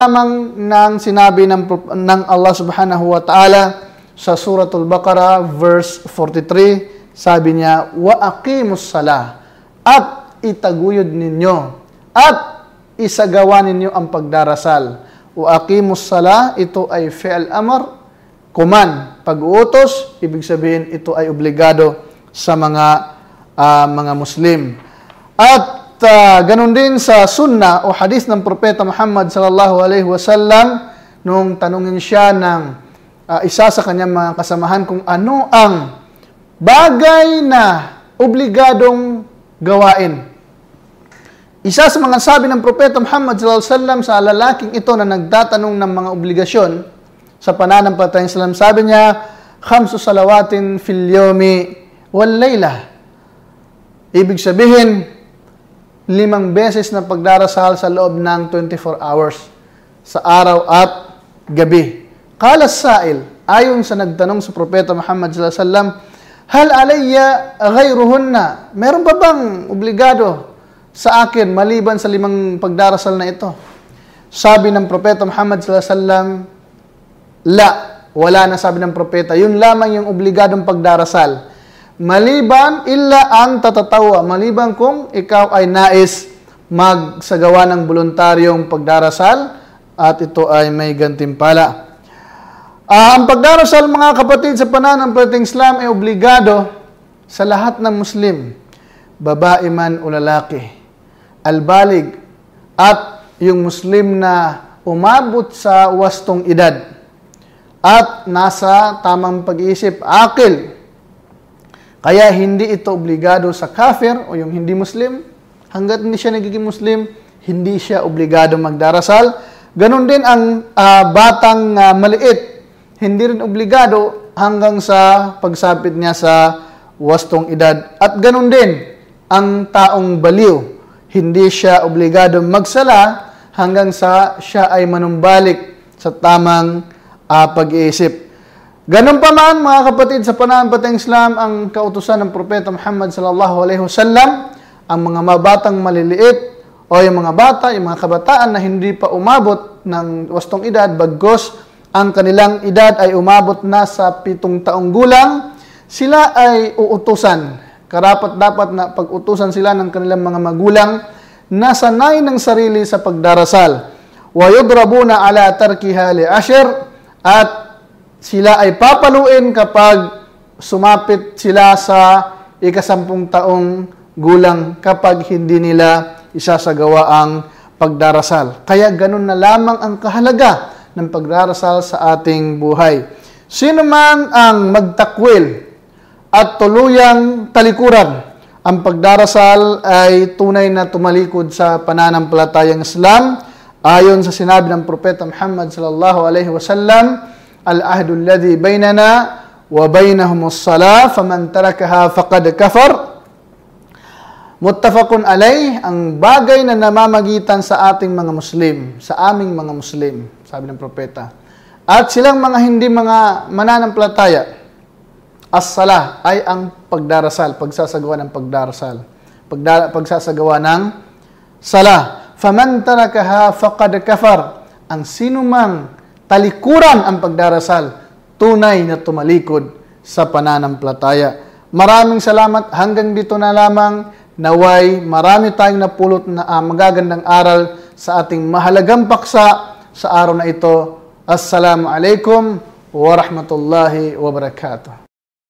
lamang ng sinabi ng Allah subhanahu wa ta'ala sa Suratul Baqarah verse 43, sabi niya, wa aqimus salah, at itaguyod ninyo at isagawa ninyo ang pagdarasal. Wa aqimus salah, ito ay fi'l amr, command, pag-uutos, ibig sabihin ito ay obligado sa mga Muslim. At ganun din sa sunnah o hadith ng Propeta Muhammad sallallahu alaihi wasallam, nung tanungin siya ng isa sa kanyang mga kasamahan kung ano ang bagay na obligadong gawain. Isa sa mga sabi ng Propeta Muhammad sallallahu alaihi wasallam sa lalaking ito na nagtatanong ng mga obligasyon sa pananampalatayang Islam, sabi niya, 5 salawatin fil yawmi wal layla. Ibig sabihin, 5 beses na pagdarasal sa loob ng 24 hours, sa araw at gabi. Qala as-sa'il, ayon sa nagtanong sa Propeta Muhammad sallallahu alaihi wasallam, hal alayya ghayruhunna? Meron pa bang obligado sa akin maliban sa 5 pagdarasal na ito? Sabi ng Propeta Muhammad sallallahu alaihi wasallam, la, wala na, sabi ng Propeta. Yun lamang yung obligadong pagdarasal. Maliban illa ang tatatawa, maliban kung ikaw ay nais magsagawa ng voluntaryong pagdarasal at ito ay may gantimpala. Ang pagdarasal, mga kapatid, sa pananampalatayang Islam ay obligado sa lahat ng Muslim, babae man o lalaki, albalig, at yung Muslim na umabot sa wastong edad at nasa tamang pag-iisip, akil. Kaya hindi ito obligado sa kafir o yung hindi Muslim. Hanggat hindi siya nagiging Muslim, hindi siya obligado magdarasal. Ganon din ang batang maliit. Hindi rin obligado hanggang sa pagsapit niya sa wastong edad. At ganon din ang taong baliw. Hindi siya obligado magsala hanggang sa siya ay manumbalik sa tamang pag-iisip. Ganun pa man, mga kapatid, sa pananampalatayang Islam, ang kautusan ng Propeta Muhammad sallallahu alaihi wasallam, ang mga batang maliliit o yung mga bata, yung mga kabataan na hindi pa umabot ng wastong edad, bagkus ang kanilang edad ay umabot na sa 7 taong gulang, sila ay uutusan. Karapat-dapat na pag-utusan sila ng kanilang mga magulang na sanay ng sarili sa pagdarasal. Wa yudrabuna ala tarkiha li ashir, at sila ay papaluin kapag sumapit sila sa 10 taong gulang kapag hindi nila isasagawa ang pagdarasal. Kaya ganun na lamang ang kahalaga ng pagdarasal sa ating buhay. Sino man ang magtakwil at tuluyang talikuran, ang pagdarasal ay tunay na tumalikod sa pananampalatayang Islam. Ayon sa sinabi ng Propeta Muhammad sallallahu alaihi wasallam, al-ahdu alladhi baynana wa baynahumus salah faman tarakaha faqad kafar. Muttafaqun alayh, ang bagay na namamagitan sa ating mga Muslim, sa aming mga Muslim, sabi ng Propeta, at silang mga hindi mga mananampalataya, as-salah ay ang pagdarasal, pagsasagawa ng pagdarasal, pagsasagawa ng salah. Faman tarakaha faqad kafar, ang sinumang talikuran ang pagdarasal, tunay na tumalikod sa pananampalataya. Maraming salamat. Hanggang dito na lamang. Naway marami tayong napulot na magagandang aral sa ating mahalagang paksa sa araw na ito. Assalamu alaikum wa rahmatullahi wa barakatuh.